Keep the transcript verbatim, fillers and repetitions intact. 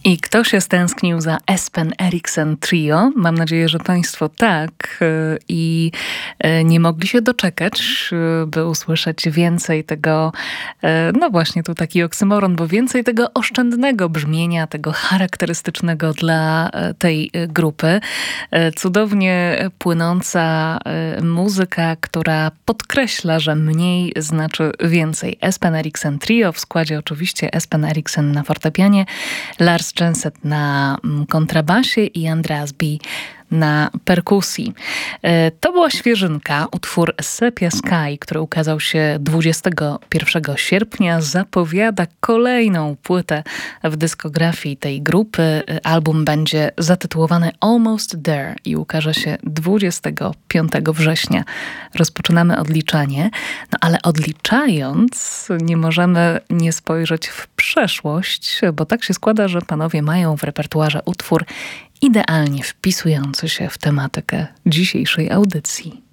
I kto się stęsknił za Espen Eriksen Trio? Mam nadzieję, że Państwo tak i nie mogli się doczekać, by usłyszeć więcej tego, no właśnie tu taki oksymoron, bo więcej tego oszczędnego brzmienia, tego charakterystycznego dla tej grupy. Cudownie płynąca muzyka, która podkreśla, że mniej znaczy więcej. Espen Eriksen Trio, w składzie oczywiście Espen Eriksen na fortepianie, Lars Jenset na kontrabasie i Andreas B. na perkusji. To była świeżynka, utwór Sepia Sky, który ukazał się dwudziestego pierwszego sierpnia, zapowiada kolejną płytę w dyskografii tej grupy. Album będzie zatytułowany Almost There i ukaże się dwudziestego piątego września. Rozpoczynamy odliczanie, no ale odliczając nie możemy nie spojrzeć w przeszłość, bo tak się składa, że panowie mają w repertuarze utwór idealnie wpisujący się w tematykę dzisiejszej audycji.